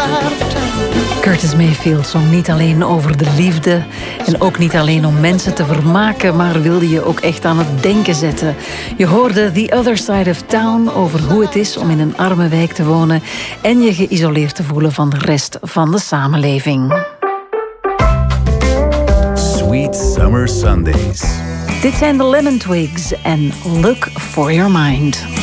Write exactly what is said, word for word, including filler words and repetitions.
side of town. Curtis Mayfield zong niet alleen over de liefde en ook niet alleen om mensen te vermaken, maar wilde je ook echt aan het denken zetten. Je hoorde The Other Side of Town over hoe het is om in een arme wijk te wonen en je geïsoleerd te voelen van de rest van de samenleving. Sweet Summer Sundays. Dit zijn de Lemon Twigs en Look for Your Mind.